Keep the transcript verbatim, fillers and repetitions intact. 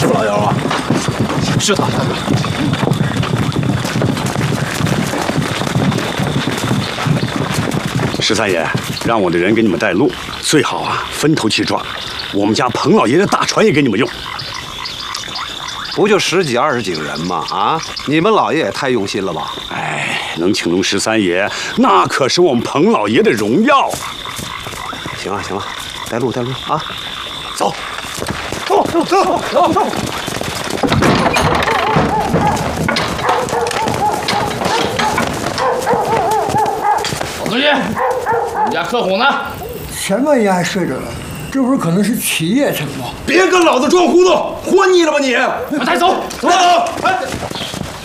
四老幺啊？是他。 十三爷让我的人给你们带路，最好啊分头去抓。我们家彭老爷的大船也给你们用。 不就十几二十几个人吗？啊，你们老爷也太用心了吧！ 哎，能请动十三爷，那可是我们彭老爷的荣耀。 行了行了，带路带路啊！ 走，走走走走走。 老司机，我们家客户呢？ 前半夜还睡着了，这会儿可能是起夜城吧？ 别跟老子装糊涂，活腻了吧你！ 快带走，走走。